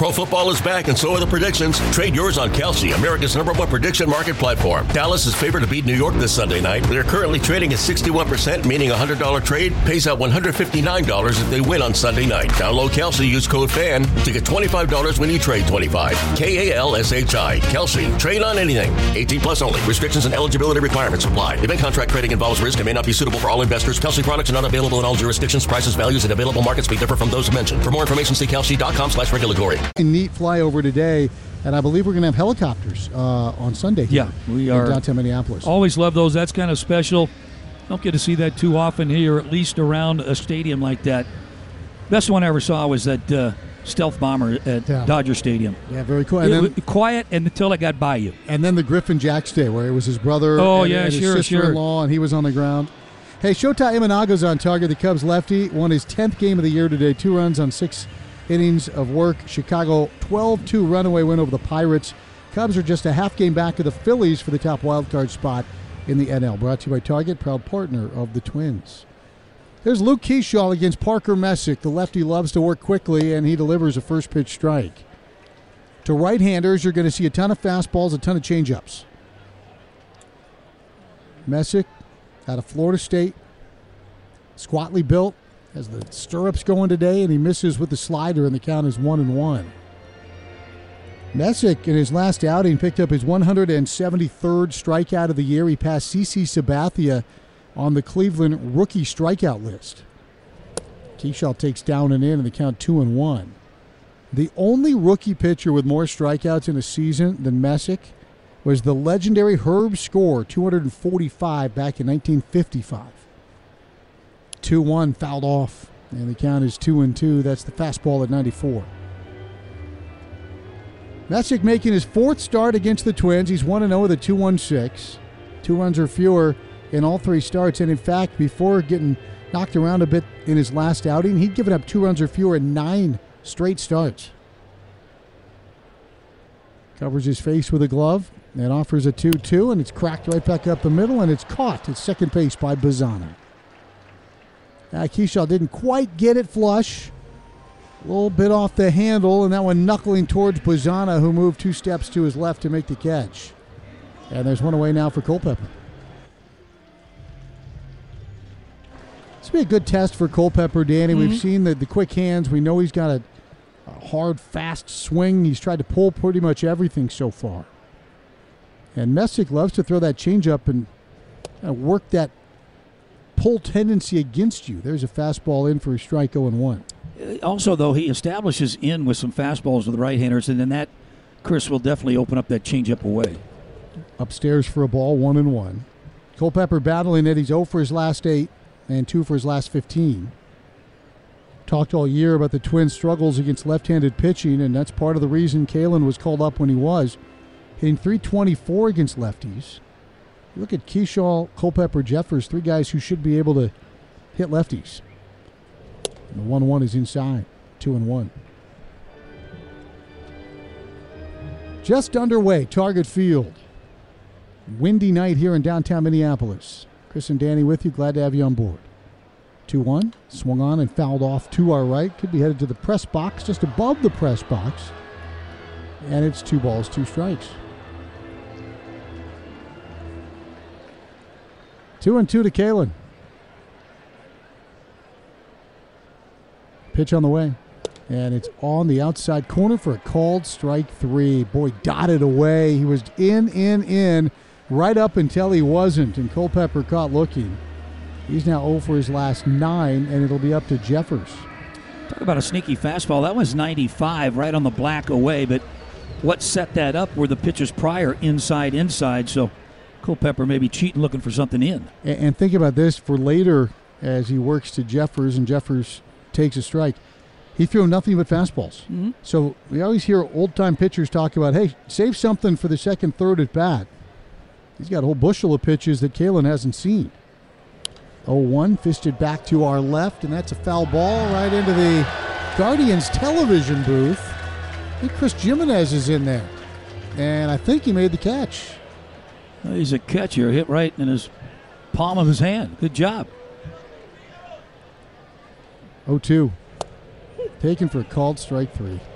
Pro football is back, and so are the predictions. Trade yours on Kalshi, America's #1 prediction market platform. Dallas is favored to beat New York this Sunday night. They're currently trading at 61%, meaning a $100 trade pays out $159 if they win on Sunday night. Download Kalshi, use code FAN to get $25 when you trade 25. Kalshi. Kalshi. Trade on anything. 18 plus only. Restrictions and eligibility requirements apply. Event contract trading involves risk and may not be suitable for all investors. Kalshi products are not available in all jurisdictions. Prices, values, and available markets may differ from those mentioned. For more information, see kalshi.com/regulatory. Neat flyover today, and I believe we're going to have helicopters on Sunday here. Yeah, we are. In downtown Minneapolis. Always love those. That's kind of special. Don't get to see that too often here, at least around a stadium like that. Best one I ever saw was that stealth bomber at Dodger Stadium. Yeah, very cool. And then, quiet until it got by you. And then the Griffin Jacks Day, where it was his brother and his sister-in-law, and he was on the ground. Hey, Shota Imanaga's on target. The Cubs lefty won his 10th game of the year today. 2 runs on 6 innings of work. Chicago 12-2 runaway win over the Pirates. Cubs are just a half game back of the Phillies for the top wildcard spot in the NL. Brought to you by Target, proud partner of the Twins. There's Luke Keyshaw against Parker Messick. The lefty loves to work quickly, and he delivers a first pitch strike. To right-handers, you're going to see a ton of fastballs, a ton of changeups. Messick out of Florida State, squatly built, has the stirrups going today, and he misses with the slider, and the count is 1-1. Messick, in his last outing, picked up his 173rd strikeout of the year. He passed CC Sabathia on the Cleveland rookie strikeout list. Keyshaw takes down and in, and the count 2-1. The only rookie pitcher with more strikeouts in a season than Messick was the legendary Herb Score, 245 back in 1955. 2-1 fouled off, and the count is 2-2. That's the fastball at 94. Messick making his 4th start against the Twins. He's 1-0 with a 2.16. 2 runs or fewer in all 3 starts, and in fact, before getting knocked around a bit in his last outing, he'd given up 2 runs or fewer in 9 straight starts. Covers his face with a glove and offers a 2-2, and it's cracked right back up the middle, and it's caught at second base by Bazzana. Keyshaw didn't quite get it flush. A little bit off the handle, and that one knuckling towards Bazzana, who moved 2 steps to his left to make the catch. And there's one away now for Culpepper. This will be a good test for Culpepper, Danny. We've seen the quick hands. We know he's got a hard, fast swing. He's tried to pull pretty much everything so far. And Messick loves to throw that changeup and work that pull tendency against you. There's a fastball in for a strike, 0-1. Also, though, he establishes in with some fastballs with the right-handers, and then that, Chris, will definitely open up that changeup away. Upstairs for a ball, 1-1. Culpepper battling it. He's 0 for his last 8 and 2 for his last 15. Talked all year about the Twins' struggles against left-handed pitching, and that's part of the reason Kalen was called up when he was. Hitting .324 against lefties. You look at Keyshaw, Culpepper, Jeffers, 3 guys who should be able to hit lefties. And the 1-1 is inside, 2-1. Just underway, Target Field. Windy night here in downtown Minneapolis. Chris and Danny with you. Glad to have you on board. 2-1, swung on and fouled off to our right. Could be headed to the press box, just above the press box. And it's 2 balls, 2 strikes. 2-2 to Kalen. Pitch on the way. And it's on the outside corner for a called strike 3. Boy, dotted away. He was in, right up until he wasn't. And Culpepper caught looking. He's now 0 for his last 9, and it'll be up to Jeffers. Talk about a sneaky fastball. That was 95 right on the black away, but what set that up were the pitches prior inside. So Culpepper may be cheating, looking for something in. And think about this for later as he works to Jeffers, and Jeffers takes a strike. He threw nothing but fastballs. Mm-hmm. So we always hear old-time pitchers talk about, hey, save something for the second, third at bat. He's got a whole bushel of pitches that Kalen hasn't seen. 0-1, fisted back to our left, and that's a foul ball right into the Guardians television booth. I think Chris Jimenez is in there, and I think he made the catch. Well, he's a catcher, hit right in his palm of his hand. Good job. 0-2, taken for a called strike 3.